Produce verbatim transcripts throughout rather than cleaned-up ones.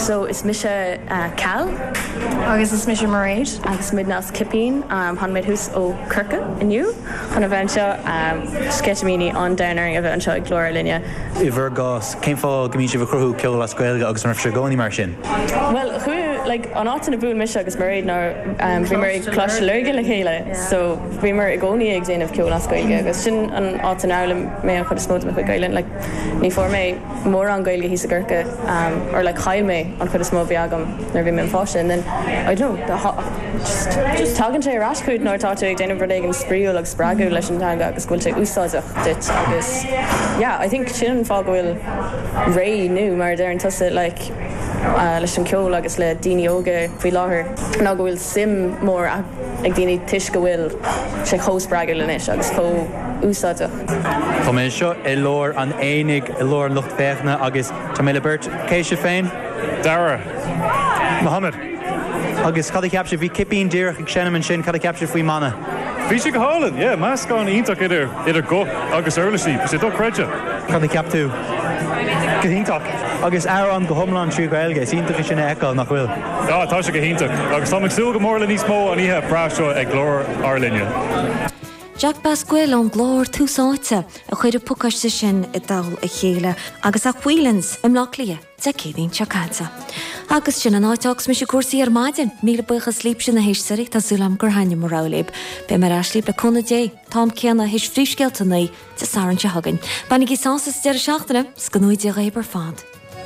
So is Misha uh, Cal? Agus is Misha Mairead. Agus midnas Kippeen, um, han mid hús ó Kirka iniu. Han event seo um, sketchamini on downer event seo ag glór linne. Iver gás céim fá gomíse bh cruthú ceol as gaeilge agus mar gcóí mar sin. Well, who like on átain a bún Misha agus Mairead nar um, bhí mar ag clás lurge le chéile. So bhí mar ag gcóí ag déanamh ceol as gaeilge agus sin an átain ála mé an chud is mód me chuig gaeilin. Like ní for mé mór an gaeilge hí sa Gurca um, or like chail mé an chud is mó bhí agam nar bhí mé an fáise. And then I don't know, the ho- just just talking to Rashcud nor talk to Dana Verdagan Spriu like Spragu Leshan Tanga agus Gulta Usazach dit agus yeah, I think Shin Fog will Ray knew mar there and tussa like uh Leshan Kyo agus le Dini Oga fi láher ná go bhfuil sim mór ag Dini Tishka will se cho Spragu lenish agus cho Usazach. Tá mé seo i lór an énig i lór an lucht féchna agus tá mé le bert céise féin? Dara. Mohammed. Agus cad capture bhí Kippeen díreach ag seanam an sin cad capture faoi mana. Bhí si go hálan, yeah, más gáin ítach idir idir go agus earlasí, sé do creide. Cad captú. Go hintach. Agus ar an go homlan trí gaeilge, ítach sin eáil nach bhfuil. Ja, tá sé go hintach. Agus tá súil go mór le níos mó an ihe braseo ag glór Arlinne. Jack Bascuil an glór túsáite a chuir a pucaiste sin i dal a chéile agus a chuilans im lachlia te cédín teáta. Agus sin an áiteachs me se cuasaí ar maidin míle buchas slíp sin na héisteí tá súlam gur haine morráléib. Be mar aslíb le conna dé, tám ceanna héis frísgeltannaí te saran te hagan. Bannig í sánsas deir seachtainna, scanúid a rébar fad.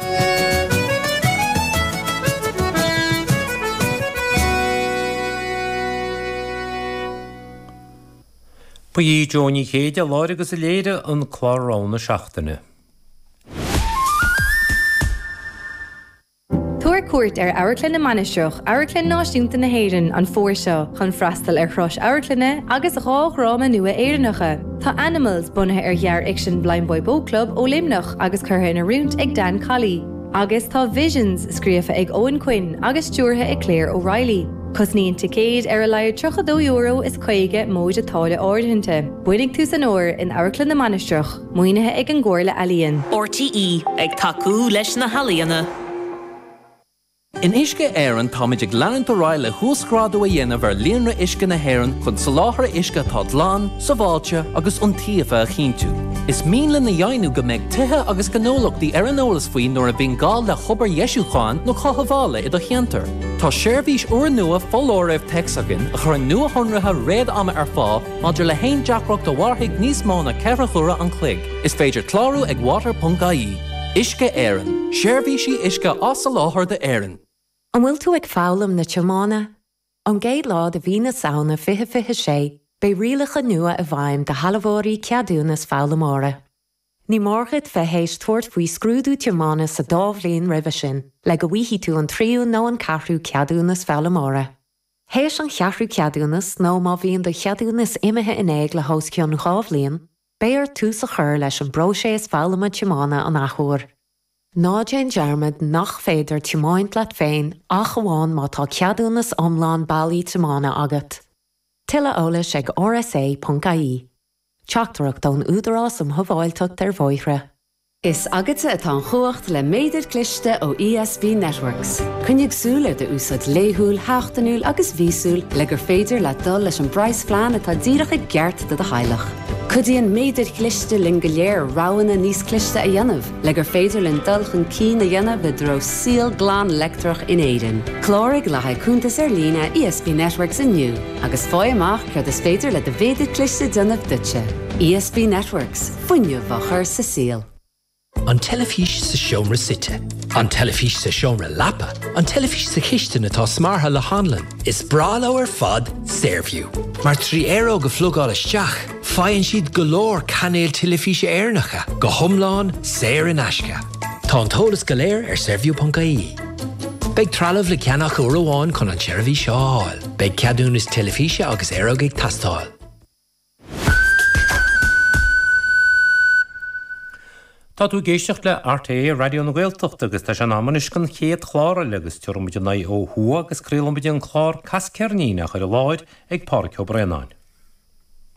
Pa í Johnny chéide láir agus a léire an chlárrána seachtainna. Tuair cuairt ar Airclin na Manisteach, Airclin náisiúnta na Héireann an fórseo chun freastal ar chros Airclinne agus a rághráma nua éireannacha. Tá Animals bunathe ar ghear ag sin Blind Boy Boat Club ó Limnach agus curtha na rúnt ag Dan Colley. Agus tá Visions scríofa ag Owen Quinn agus stúrtha ag Claire O'Reilly. Cos níon ticéad ar a leir tridó euro is chuige móid atála áirithinte. Buidig tú san óir in Airclin na Manisteach, muoinethe ag an gcóirla alíonn. R T E ag tacú leis na halíonna. In isce éireann táid ag leann do ráile thuascrádú a dhéanamh ar líonra isce na hÉireann chun sa láthra isce tá dlán, sa bháilte agus iontaofa a chinntiú. Is míle na dhéanú go mbeidh tithe agus gnólachtaí ar an eolas faoin nuair a bhíon gá le chobar Ieisúcháin nó chothabhála i do cheantar. Tá seirbhís uair nua fóláireamh texagan a chur an nua honratha réad ama ar fá maidir le haon deacracht do bharthaigh níos mó na ceithre chura an clig. Is féidir clárú ag water dot I E. Isce éireann. Seirbhísí isce as a láthair de éireann. An bhfuil tú ag fálam na teamána? An géad lá de bhí na saona fiche fiche sé, be rialacha nua a bhaim de halabhórí ceadúnas fálamára. Ní mórchad fehéis tuairt faoi scrúdú teamána sa dábhlíon ribhe sin, le go bhíhí tú an tríú nó an cathrú ceadúnas fálamára. Héis an cheathrú ceadúnas nó má bhíon do cheadúnas imethe in éig le hos ceann chábhlíon, béar tú sa chur leis an broséis fálama teamána an achúir. Ná Jane Jarmad nach féidir teamáint leat féin ach amháin má tá ceadúnas omláin bailí teamána agat. Tuile eolais ag R S A dot I E. Teachtarach don údarás am thobháilteacht ar bhóithre. Is agate atá an chuacht le méidir cliste ó E S B Networks. Cynnig súla de úsad léthúil, háachtanúil agus vísúil le gur féidir le dul leis an brais flean atá díreach ag geart de a hailech. Cudíon méidir cliste lin go léir ráhanna níos cliste a dhéanamh, le gur féidir lin dulchan cín a dhéanamh be dro síl glán lectrach in éireann. Clórig le haicúntas ar lína E S B Networks inniu, agus fáil amach cud is féidir le de bhéidir cliste dionmh dutse. E S B Networks, fuinneamh a chur sa síl. An telefís sa seomra site, an telefís sa seomra lapa, an telefís sa chiiste natá smartha le hanlan, is brala ar fad Saorview. Mar trí euro go flugál isteach, fainn siad golóir canéil telefíse airnacha, go thomláin séir in aisce. Tá an tólas go léir ar saorview dot I E. Beidh trealamh le ceannach uairháin chun an seirbhí seo áil. Beidh ceadúnas telefíse agus aeróg ag tastáil. Tá tú géisteach le R T É radio na Gaeltacht agus tá sean ammanis gan chéad chlára legus tuairm muidir naí ó thua agus crílam muidir an chlár cas cearnína chuir a láid ag Páirc Ó Breanáin.